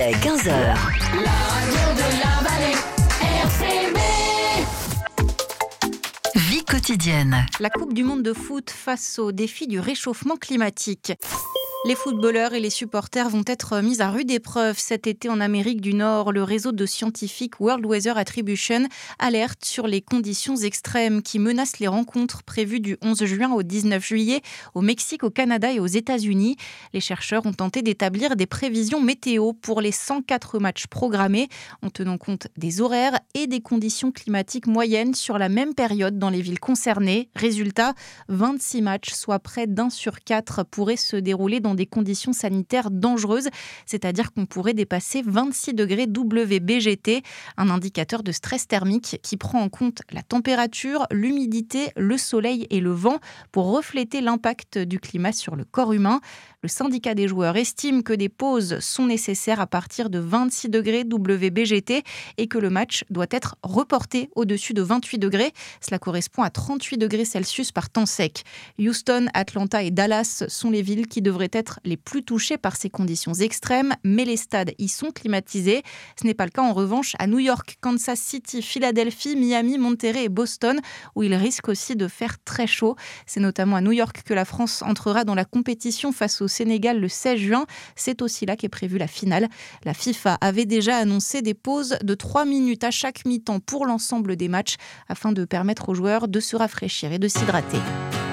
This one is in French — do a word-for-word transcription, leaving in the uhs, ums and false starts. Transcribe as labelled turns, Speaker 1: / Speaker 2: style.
Speaker 1: quinze heures.
Speaker 2: La radio de la vallée, R C B.
Speaker 1: Vie quotidienne.
Speaker 3: La Coupe du monde de foot face au défi du réchauffement climatique. Les footballeurs et les supporters vont être mis à rude épreuve cet été en Amérique du Nord. Le réseau de scientifiques World Weather Attribution alerte sur les conditions extrêmes qui menacent les rencontres prévues du onze juin au dix-neuf juillet au Mexique, au Canada et aux États-Unis. Les chercheurs ont tenté d'établir des prévisions météo pour les cent quatre matchs programmés en tenant compte des horaires et des conditions climatiques moyennes sur la même période dans les villes concernées. Résultat, vingt-six matchs, soit près d'un sur quatre, pourraient se dérouler dans des conditions sanitaires dangereuses, c'est-à-dire qu'on pourrait dépasser vingt-six degrés W B G T, un indicateur de stress thermique qui prend en compte la température, l'humidité, le soleil et le vent pour refléter l'impact du climat sur le corps humain. Le syndicat des joueurs estime que des pauses sont nécessaires à partir de vingt-six degrés W B G T et que le match doit être reporté au-dessus de vingt-huit degrés. Cela correspond à trente-huit degrés Celsius par temps sec. Houston, Atlanta et Dallas sont les villes qui devraient être les plus touchées par ces conditions extrêmes, mais les stades y sont climatisés. Ce n'est pas le cas en revanche à New York, Kansas City, Philadelphie, Miami, Monterrey et Boston, où il risque aussi de faire très chaud. C'est notamment à New York que la France entrera dans la compétition face au Sénégal le seize juin. C'est aussi là qu'est prévue la finale. La FIFA avait déjà annoncé des pauses de trois minutes à chaque mi-temps pour l'ensemble des matchs afin de permettre aux joueurs de se rafraîchir et de s'hydrater.